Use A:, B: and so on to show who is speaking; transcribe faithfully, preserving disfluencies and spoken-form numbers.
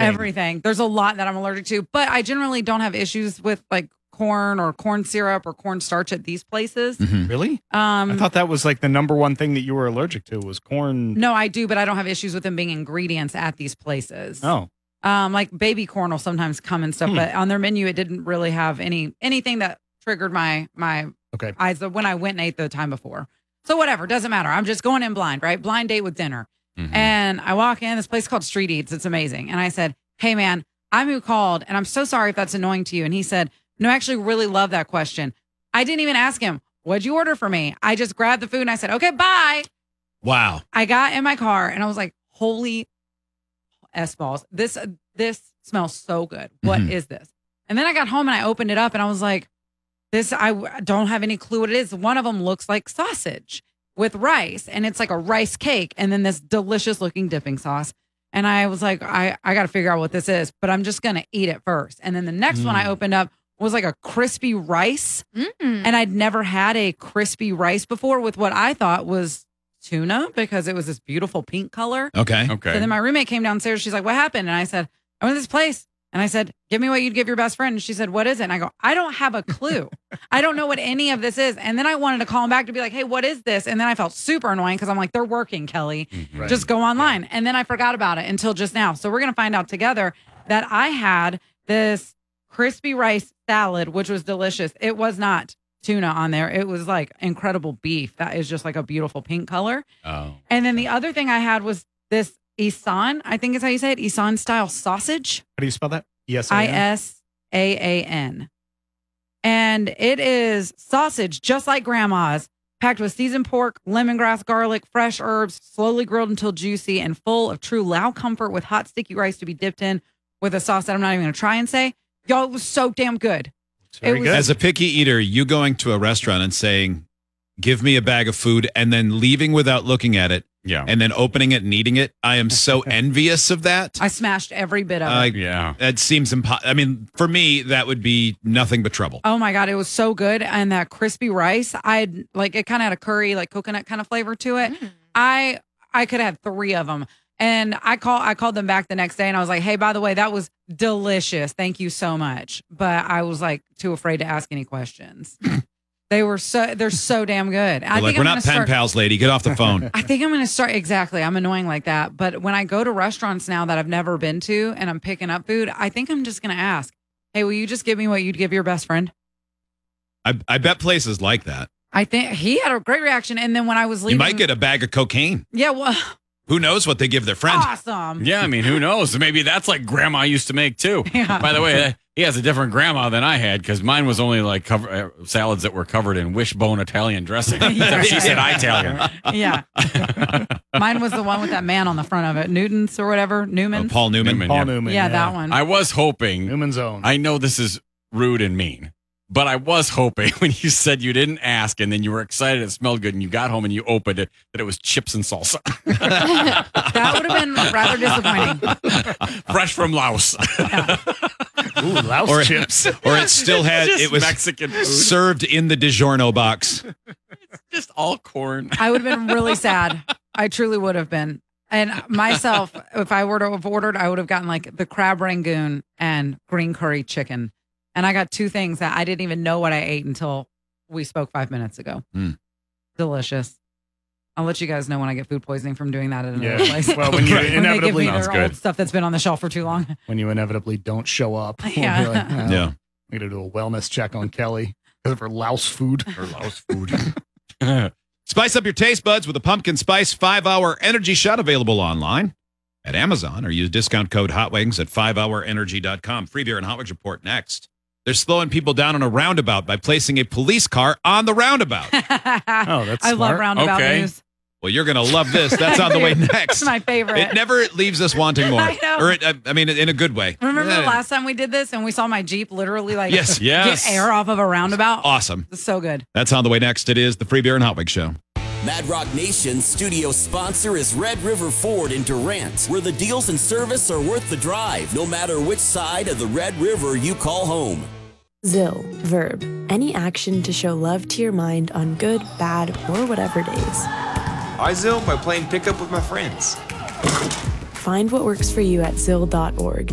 A: Everything. There's a lot that I'm allergic to, but I generally don't have issues with like corn or corn syrup or corn starch at these places.
B: Mm-hmm.
C: Really?
A: Um,
C: I thought that was like the number one thing that you were allergic to was corn.
A: No, I do, but I don't have issues with them being ingredients at these places.
C: Oh.
A: Um, like baby corn will sometimes come and stuff,
C: Hmm.
A: but on their menu, it didn't really have any anything that triggered my my
C: Okay.
A: eyes when I went and ate the time before. So whatever, doesn't matter. I'm just going in blind, right? Blind date with dinner.
B: Mm-hmm.
A: And I walk in this place called Street Eats. It's amazing. And I said, hey man, I'm who called, and I'm so sorry if that's annoying to you. And he said, no, I actually really love that question. I didn't even ask him, what'd you order for me? I just grabbed the food and I said, okay, bye.
B: Wow.
A: I got in my car and I was like, holy S balls. This this smells so good. What is
B: Mhm.
A: this? And then I got home and I opened it up and I was like, this, I w- don't have any clue what it is. One of them looks like sausage with rice, and it's like a rice cake, and then this delicious looking dipping sauce. And I was like, I, I got to figure out what this is, but I'm just going to eat it first. And then the next one I
C: Mm.
A: opened up was like a crispy rice.
D: Mm.
A: And I'd never had a crispy rice before with what I thought was tuna because it was this beautiful pink color.
B: Okay.
D: Okay.
A: So then my roommate came downstairs. She's like, what happened? And I said, I went to this place. And I said, give me what you'd give your best friend. And she said, what is it? And I go, I don't have a clue. I don't know what any of this is. And then I wanted to call him back to be like, hey, what is this? And then I felt super annoying because I'm like, they're working, Kelly.
C: Right.
A: Just go online. And then I forgot about it until just now. So we're going to find out together that I had this crispy rice salad, which was delicious. It was not tuna on there. It was like incredible beef. That is just like a beautiful pink color.
D: Oh.
A: And then the other thing I had was this Isan, I think is how you say it, Isan style sausage.
C: How do you spell that? Yes.
A: I S A A N. And it is sausage just like grandma's, packed with seasoned pork, lemongrass, garlic, fresh herbs, slowly grilled until juicy and full of true Lao comfort with hot sticky rice to be dipped in with a sauce that I'm not even going to try and say. Y'all, it was so damn good.
C: It's very
A: It was-
C: good.
B: As a picky eater, you going to a restaurant and saying, give me a bag of food, and then leaving without looking at it,
D: Yeah.
B: and then opening it and eating it. I am so envious of that.
A: I smashed every bit of
B: I-
A: it.
D: yeah.
B: That seems impossible. I mean, for me, that would be nothing but trouble.
A: Oh my God, it was so good. And that crispy rice, I'd like it kind of had a curry, like coconut kind of flavor to it. I I could have three of them. And I call I called them back the next day and I was like, hey, by the way, that was delicious. Thank you so much. But I was like too afraid to ask any questions. They were so they're so damn good. I
B: They're like,
A: think
B: we're
A: I'm
B: not
A: gonna
B: pen
A: start,
B: pals, lady. Get off the phone.
A: I think I'm gonna start exactly. I'm annoying like that. But when I go to restaurants now that I've never been to and I'm picking up food, I think I'm just gonna ask, hey, will you just give me what you'd give your best friend?
B: I, I bet places like that.
A: I think he had a great reaction. And then when I was
B: You
A: leaving,
B: might get a bag of cocaine.
A: yeah, well,
B: Who knows what they give their friend?
A: awesome.
D: Yeah, I mean, who knows? Maybe that's like grandma used to make too.
A: Yeah.
D: By the way, uh, he has a different grandma than I had because mine was only like cover, uh, salads that were covered in wishbone Italian dressing. Except she said Italian.
A: Yeah. Mine was the one with that man on the front of it, Newton's or whatever,
B: Oh,
A: Newman's.
B: Paul Newman.
D: Newman.
C: Paul
D: yeah.
C: Newman.
A: yeah, that one.
D: I was hoping,
C: Newman's own.
D: I know this is rude and mean, but I was hoping when you said you didn't ask and then you were excited it smelled good and you got home and you opened it that it was chips and salsa.
A: That would have been rather disappointing.
D: Fresh from Laos.
C: Ooh, louse
B: Or-
C: chips.
B: Or it still had,
D: Just
B: it was
D: Mexican food.
B: served in the DiGiorno box.
D: Just all corn.
A: I would have been really sad. I truly would have been. And myself, if I were to have ordered, I would have gotten like the crab rangoon and green curry chicken. And I got two things that I didn't even know what I ate until we spoke five minutes ago.
B: Mm.
A: Delicious. I'll let you guys know when I get food poisoning from doing that at another
C: Yeah.
A: place.
C: Well, when you
A: When they give
C: inevitably
A: me their
D: Sounds
A: old
D: good.
A: stuff that's been on the shelf for too long.
C: when you inevitably don't show up. we'll be
A: Yeah.
C: like, "Oh,
B: Yeah.
C: We got to do a wellness check on Kelly because of her louse food.
D: Or Laos food.
B: Spice up your taste buds with a pumpkin spice five hour energy shot available online at Amazon or use discount code HOTWINGS at five hour energy dot com. Free beer and Hot Wings report next. They're slowing people down on a roundabout by placing a police car on the roundabout.
C: Oh, that's
A: I love
C: smart.
A: roundabout
D: Okay.
A: news.
B: Well, you're going to love this. That's on the way next.
A: It's my favorite.
B: It never leaves us wanting more.
A: I know.
B: Or it, I, I mean, in a good way.
A: Remember
B: Eh,
A: the last time we did this and we saw my Jeep literally like
B: Yes.
D: Yes.
A: get air off of a roundabout?
B: Awesome.
A: It's so good.
B: That's on the way next. It is the Free Beer and Hot Wings Show.
E: Mad Rock Nation's studio sponsor is Red River Ford in Durant, where the deals and service are worth the drive, no matter which side of the Red River you call home.
F: Zill, verb, any action to show love to your mind on good, bad, or whatever days.
G: I Zill by playing pickup with my friends.
F: Find what works for you at zill dot org.